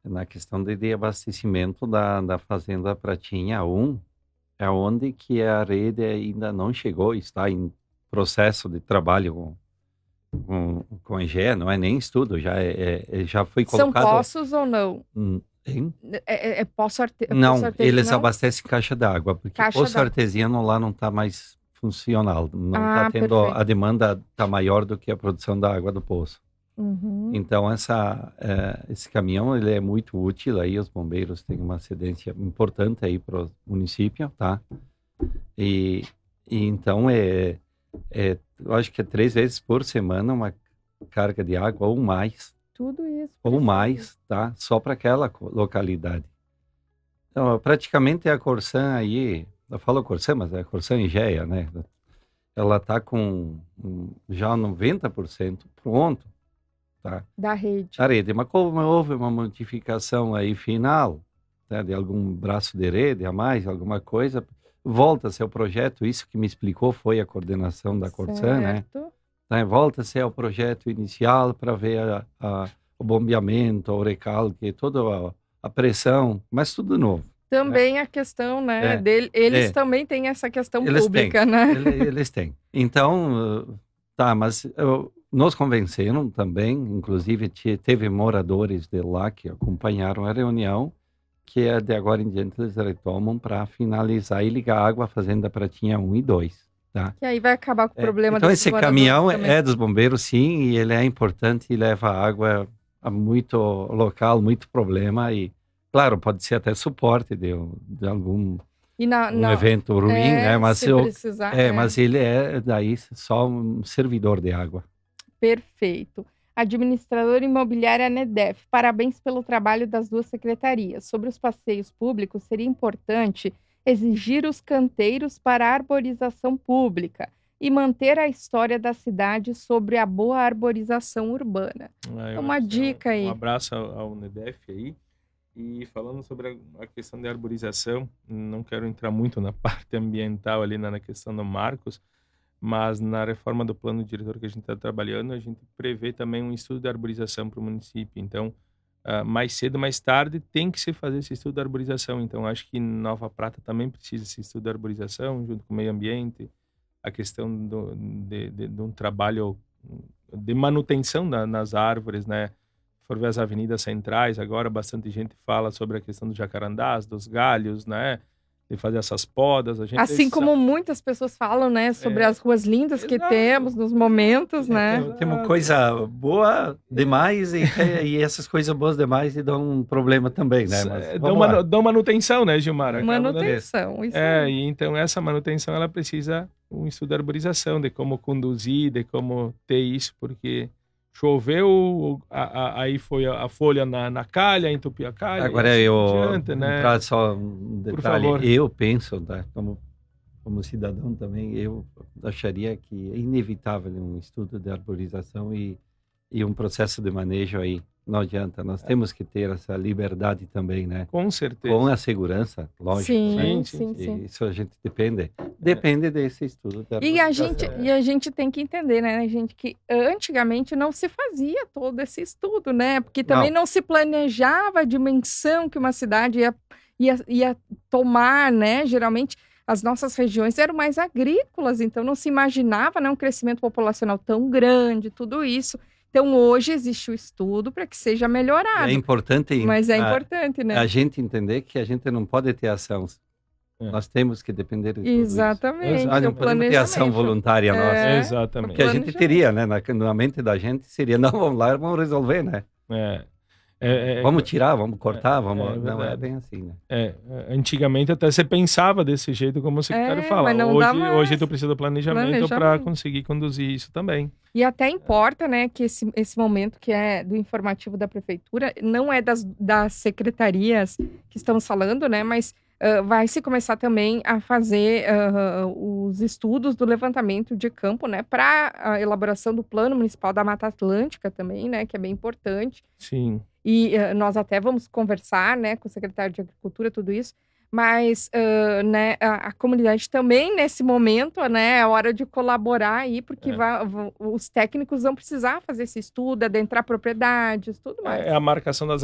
na questão de abastecimento da Fazenda Pratinha 1, é onde que a rede ainda não chegou, está em processo de trabalho com a EGE, não é nem estudo, já foi São colocado. poços ou não? Hein? É poço Não, eles artesanal? abastecem caixa d'água, porque Caixa poço d'água. artesiano lá não está mais funcional, não está Ah, tendo, perfeito. a demanda está maior do que a produção da água do poço. Uhum. Então, esse caminhão, ele é muito útil aí, os bombeiros têm uma cedência importante aí para o município, tá? E então, eu acho que é 3 vezes por semana uma carga de água ou mais, Tudo isso ou precisa. mais, tá? Só para aquela localidade. Então, praticamente a Corsan aí, eu falo Corsan, mas é a Corsan Egea, né? Ela está com já 90% pronto, tá? Da rede. A rede, mas como houve uma modificação aí final, né, de algum braço de rede a mais, alguma coisa, volta-se ao projeto, isso que me explicou foi a coordenação da Corsan, né? Certo. Né, volta-se ao projeto inicial para ver o bombeamento, o recalque, toda a pressão, mas tudo novo. Também a questão, né, eles também têm essa questão Eles pública, têm, né? eles têm. Então, mas nos convenceram também, inclusive teve moradores de lá que acompanharam a reunião, que é de agora em diante eles retomam para finalizar e ligar a água à Fazenda Pratinha 1 e 2. Tá? Que aí vai acabar com o problema Então desses esse moradores caminhão também. é dos bombeiros, sim, e ele é importante e leva água a muito local, muito problema e, claro, pode ser até suporte de algum E um evento ruim, né? Mas se precisar. mas ele é daí só um servidor de água. Perfeito. Administradora imobiliária Nedef, parabéns pelo trabalho das duas secretarias. Sobre os passeios públicos, seria importante exigir os canteiros para arborização pública e manter a história da cidade sobre a boa arborização urbana. Uma dica aí. Um abraço ao Nedef aí. E falando sobre a questão de arborização, não quero entrar muito na parte ambiental ali na questão do Marcos, mas na reforma do plano diretor que a gente está trabalhando, a gente prevê também um estudo de arborização para o município. Então, mais cedo, mais tarde, tem que se fazer esse estudo de arborização. Então, acho que Nova Prata também precisa desse estudo de arborização, junto com o meio ambiente, a questão de um trabalho de manutenção nas árvores, né? Se for ver as avenidas centrais, agora bastante gente fala sobre a questão dos jacarandás, dos galhos, né? De fazer essas podas. Assim como muitas pessoas falam, né, sobre as ruas lindas que temos nos momentos, né? Temos coisa boa demais e essas coisas boas demais e dão um problema também, né? Mas dão manutenção, né, Gilmar? Manutenção, isso e então essa manutenção, ela precisa um estudo de arborização, de como conduzir, de como ter isso, porque choveu, aí foi a folha na calha, entupiu a calha. Agora né? Só um detalhe. Por favor. Eu penso, tá, como cidadão também, eu acharia que é inevitável um estudo de arborização e um processo de manejo aí. Não adianta, nós temos que ter essa liberdade também, né? Com certeza. Com a segurança, lógico. Sim, né? sim. Isso a gente depende desse estudo. E a gente tem que entender, né, gente, que antigamente não se fazia todo esse estudo, né? Porque também não se planejava a dimensão que uma cidade ia tomar, né? Geralmente as nossas regiões eram mais agrícolas, então não se imaginava, né, um crescimento populacional tão grande, tudo isso. Então, hoje existe o estudo para que seja melhorado. É importante, mas é importante, né? A gente entender que a gente não pode ter ação. Nós temos que depender de tudo Exatamente. isso. Não podemos ter ação voluntária nossa. Exatamente. Porque a gente teria, né? Na mente da gente seria, não, vamos lá, vamos resolver, né? Vamos tirar, vamos cortar, não é bem assim, né? Antigamente até você pensava desse jeito, como o secretário fala. Hoje tu precisa do planejamento para conseguir conduzir isso também. E até importa, né, que esse momento que é do informativo da prefeitura, não é das secretarias que estamos falando, né, mas vai se começar também a fazer os estudos do levantamento de campo, né, para a elaboração do Plano Municipal da Mata Atlântica também, né, que é bem importante. Sim. E nós até vamos conversar, né, com o secretário de Agricultura, tudo isso, mas né, a comunidade também, nesse momento, né, é hora de colaborar aí, porque os técnicos vão precisar fazer esse estudo, adentrar propriedades, tudo mais. É a marcação das